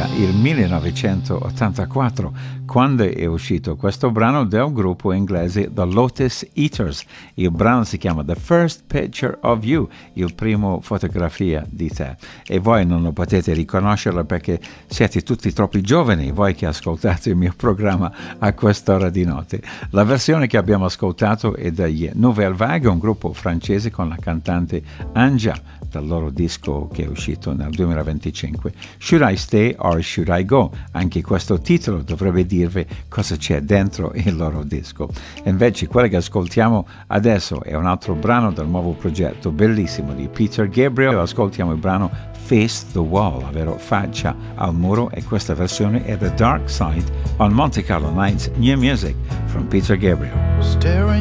il 1984, quando è uscito questo brano del gruppo inglese The Lotus Eaters. Il brano si chiama The First Picture of You, il primo fotografia di te. E voi non lo potete riconoscere perché siete tutti troppo giovani, voi che ascoltate il mio programma a quest'ora di notte. La versione che abbiamo ascoltato è degli Nouvelle Vague, un gruppo francese con la cantante Anja, dal loro disco che è uscito nel 2025. Should I Stay or Should I Go? Anche questo titolo dovrebbe dirvi cosa c'è dentro il loro disco. E invece quello che ascoltiamo adesso è un altro brano del nuovo progetto bellissimo di Peter Gabriel. Ascoltiamo il brano Face the Wall, ovvero Faccia al muro, e questa versione è The Dark Side on Monte Carlo Nights New Music from Peter Gabriel. Staring